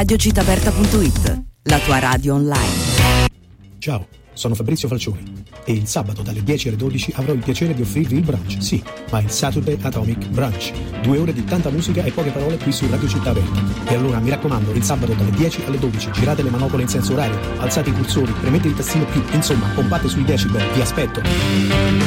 radiocitaaperta.it, la tua radio online. Ciao, sono Fabrizio Falcioni e il sabato dalle 10 alle 12 avrò il piacere di offrirvi il brunch, sì, ma il Saturday Atomic Brunch. 2 ore di tanta musica e poche parole qui su Radio Città Aperta. E allora mi raccomando, il sabato dalle 10 alle 12 girate le manopole in senso orario, alzate i cursori, premete il tastino più, insomma, pompate sui decibel, vi aspetto.